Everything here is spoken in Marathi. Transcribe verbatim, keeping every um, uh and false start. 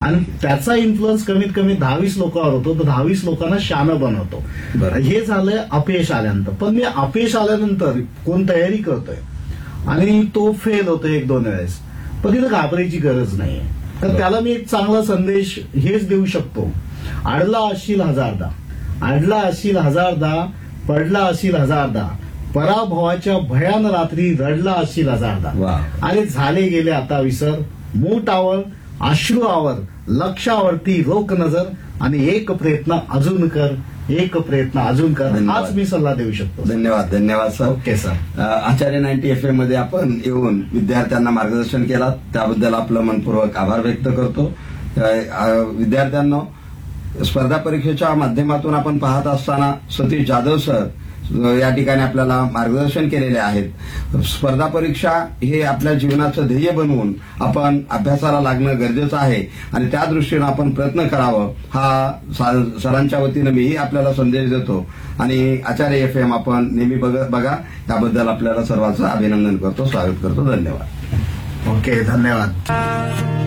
आणि त्याचा इन्फ्लुअन्स कमीत कमी दहावीस लोकांवर होतो, तर दहावीस लोकांना शानं बनवतो. हे झालंय अपयश आल्यानंतर. पण मी अपयश आल्यानंतर कोण तयारी करतोय आणि तो फेल होतोय एक दोन वेळेस, पण तिला घाबरायची गरज नाहीये. तर त्याला मी एक चांगला संदेश हेच देऊ शकतो, अडला असशील हजारदा, अडला असशील हजारदा, पडला असशील हजारदा, पराभवाच्या भयान रात्री रडला असशील हजारदा. अरे झाले गेले आता विसर, मूठ आवर, अश्रू आवर, लक्षावरती रोक नजर, आणि एक प्रयत्न अजून कर, एक प्रयत्न अजून कर. हाच मी सल्ला देऊ शकतो. धन्यवाद. धन्यवाद सर. Okay sir. आचार्य नाईन्टी एफ एम मध्ये आपण येऊन विद्यार्थ्यांना मार्गदर्शन केलं, त्याबद्दल आपलं मनपूर्वक आभार व्यक्त करतो. विद्यार्थ्यांना स्पर्धा परीक्षेच्या माध्यमातून आपण पाहत असताना सतीश जाधव सर या ठिकाणी आपल्याला मार्गदर्शन केलेले आहेत. स्पर्धा परीक्षा हे आपल्या जीवनाचं ध्येय बनवून आपण अभ्यासाला लागणं गरजेचं आहे आणि त्या दृष्टीनं आपण प्रयत्न करावं, हा सरांच्या वतीनं मीही आपल्याला संदेश देतो. आणि आचार्य एफ एम आपण नेहमी बघा, त्याबद्दल आपल्याला सर्वांचं अभिनंदन करतो, स्वागत करतो. धन्यवाद. ओके, धन्यवाद.